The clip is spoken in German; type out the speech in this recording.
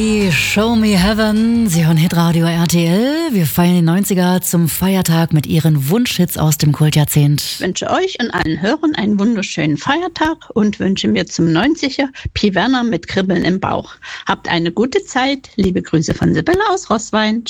Show Me Heaven, Sie hören Hitradio RTL. Wir feiern die 90er zum Feiertag mit Ihren Wunschhits aus dem Kultjahrzehnt. Ich wünsche euch und allen Hörern einen wunderschönen Feiertag und wünsche mir zum 90er Pi Werner mit Kribbeln im Bauch. Habt eine gute Zeit. Liebe Grüße von Sibylle aus Roßwein.